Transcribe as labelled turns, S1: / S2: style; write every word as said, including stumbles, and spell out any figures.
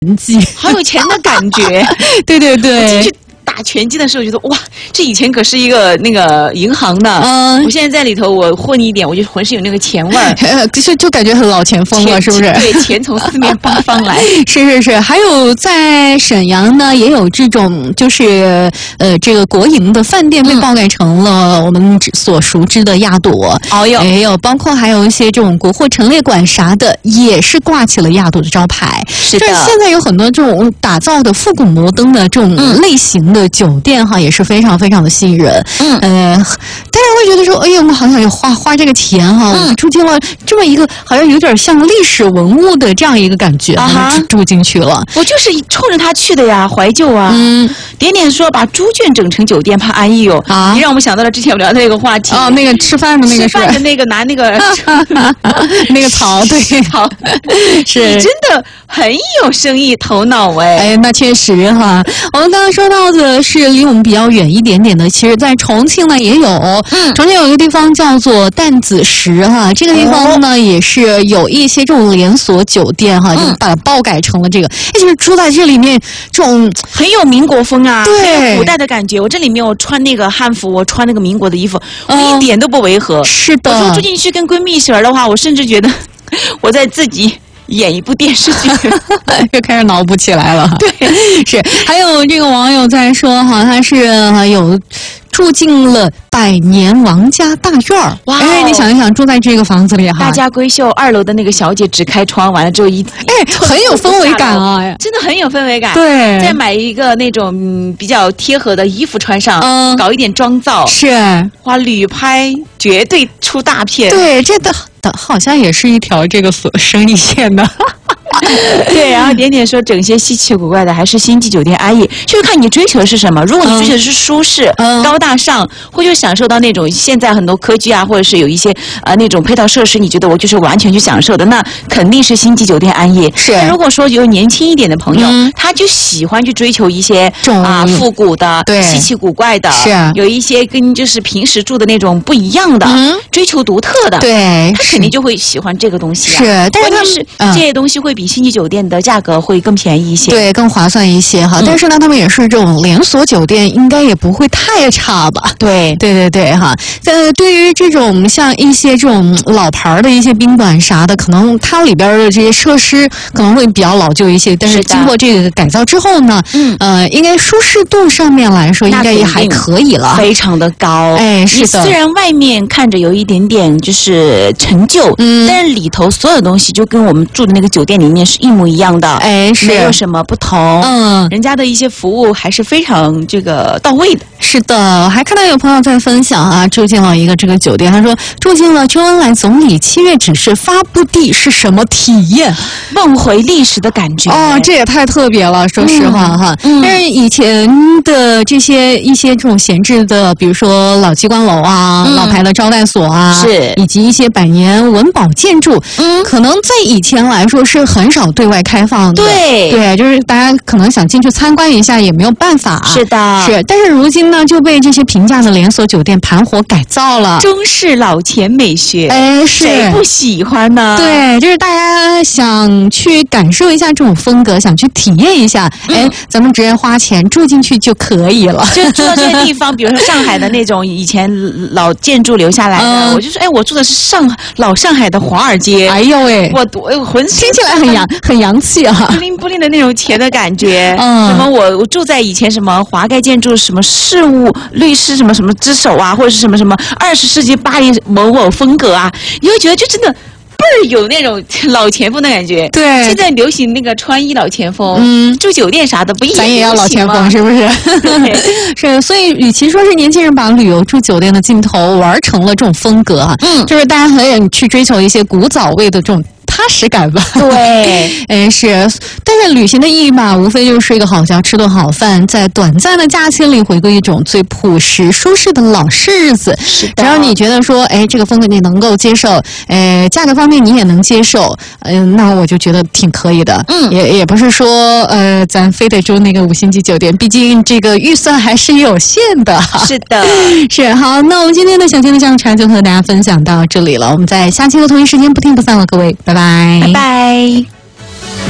S1: 击，
S2: 好有钱的感觉。
S1: 对对对。
S2: 打拳击的时候觉得哇，这以前可是一个那个银行的，嗯，我现在在里头我混一点，我就浑身有那个钱味儿，
S1: 就就感觉很老前锋了，是不是？
S2: 对，钱从四面八方来。
S1: 是是是，还有在沈阳呢，也有这种就是呃这个国营的饭店被爆改成了我们所熟知的亚朵，
S2: 哦哟，
S1: 也有包括还有一些这种国货陈列馆啥的，也是挂起了亚朵的招牌。
S2: 是的，
S1: 现在有很多这种打造的复古摩登的这种类型的酒店哈，也是非常非常的吸引人。嗯，呃，但是会觉得说，哎呀，我好想要花花这个钱哈，嗯、我住进了这么一个好像有点像历史文物的这样一个感觉，啊、住住进去了。
S2: 我就是冲着他去的呀，怀旧啊。嗯，点点说把猪圈整成酒店，怕安逸哦。啊，你让我们想到了之前我们聊的那个话题。
S1: 哦，那个吃饭的那个
S2: 吃饭的那个拿那个
S1: 那个槽，对
S2: 槽，是你真的很有生意头脑哎。
S1: 哎，那确实哈。我们刚刚说到的是离我们比较远一点点的，其实在重庆呢也有，嗯，重庆有一个地方叫做担子石哈，这个地方呢、哦、也是有一些这种连锁酒店哈，就把它包改成了这个，哎、嗯，就是住在这里面这种
S2: 很有民国风啊，
S1: 对，
S2: 很有古代的感觉。我这里面我穿那个汉服，我穿那个民国的衣服，我一点都不违和。
S1: 是的，
S2: 我说住进去跟闺蜜一起玩的话，我甚至觉得我在自己演一部电视剧，
S1: 又开始脑补起来了。
S2: 对，
S1: 是。还有这个网友在说哈，他是有住进了百年王家大院儿。哇！哎，你想一想，住在这个房子里哈，
S2: 大家闺秀二楼的那个小姐只开窗，完了之后一
S1: 哎，很有氛围感啊，
S2: 真的很有氛围感。
S1: 对，
S2: 再买一个那种、嗯、比较贴合的衣服穿上，嗯，搞一点妆造，
S1: 是
S2: 哇，旅拍绝对出大片。
S1: 对，这的的好像也是一条这个生意线的。
S2: 对，然后点点说整些稀奇古怪的还是星级酒店安逸，就是看你追求的是什么。如果你追求的是舒适、嗯、高大上，或者享受到那种现在很多科技啊，或者是有一些呃那种配套设施，你觉得我就是完全去享受的，那肯定是星级酒店安逸。
S1: 是。
S2: 如果说有年轻一点的朋友，嗯、他就喜欢去追求一些啊、呃、复古的、
S1: 对
S2: 稀奇古怪的，
S1: 是
S2: 有一些跟就是平时住的那种不一样的，嗯、追求独特的，
S1: 对，
S2: 他肯定就会喜欢这个东西、啊。
S1: 是，但是他们
S2: 是、嗯、这些东西会比星级酒店的价格会更便宜一些，
S1: 对，更划算一些哈。嗯、但是呢，他们也是这种连锁酒店，应该也不会太差吧？
S2: 对，
S1: 对对对哈。呃，对于这种像一些这种老牌的一些宾馆啥的，可能它里边的这些设施可能会比较老旧一些，但是经过这个改造之后呢，嗯，呃，应该舒适度上面来说，应该也还可以了，
S2: 非常的高。
S1: 哎，是的。
S2: 虽然外面看着有一点点就是陈旧，嗯，但是里头所有东西就跟我们住的那个酒店里面是一模一样的，
S1: 哎，是
S2: 没有什么不同。
S1: 嗯，
S2: 人家的一些服务还是非常这个到位的。
S1: 是的，还看到有朋友在分享啊，住进了一个这个酒店，他说住进了周恩来总理七月指示发布地是什么体验？
S2: 梦回历史的感觉。
S1: 哦，这也太特别了，说实话、嗯、哈。嗯。但是以前的这些一些这种闲置的，比如说老机关楼啊、嗯、老牌的招待所啊，
S2: 是，
S1: 以及一些百年文保建筑，嗯，可能在以前来说是很少对外开放的。
S2: 对。
S1: 对，就是大家可能想进去参观一下也没有办法。
S2: 是的。
S1: 是，但是如今呢就被这些平价的连锁酒店盘活改造了，
S2: 中式老钱美学。
S1: 哎，是。
S2: 谁不喜欢呢？
S1: 对，就是大家想去感受一下这种风格，想去体验一下，嗯、哎，咱们直接花钱住进去就可以了。
S2: 就住到这些地方，比如说上海的那种以前老建筑留下来的，嗯、我就说，哎，我住的是上老上海的华尔街。
S1: 哎呦喂，
S2: 我我浑身
S1: 听起来很洋很洋气啊，
S2: 不灵不灵的那种钱的感觉。嗯，什么我我住在以前什么华盖建筑什么事务律师什么什么之首啊，或者是什么什么二十世纪巴黎某某风格啊，你会觉得就真的倍儿有那种老前锋的感觉。
S1: 对，
S2: 现在流行那个穿衣老前锋，嗯，住酒店啥的不也
S1: 咱也要老前锋是不是？是，所以与其说是年轻人把旅游住酒店的劲头玩成了这种风格啊，嗯，就是大家很愿意去追求一些古早味的这种踏实感吧。
S2: 对，
S1: 哎是，但是旅行的意义吧，无非就是睡个好觉，吃顿好饭，在短暂的假期里回归一种最朴实舒适的老式日子。
S2: 是的，
S1: 只要你觉得说，哎，这个风格你能够接受，哎，价格方面你也能接受，嗯、呃，那我就觉得挺可以的。嗯，也也不是说，呃，咱非得住那个五星级酒店，毕竟这个预算还是有限的。
S2: 是的，
S1: 是。好，那我们今天的小金的酱茶就和大家分享到这里了，我们在下期的同一时间不听不散了，各位，拜拜。
S2: 拜拜。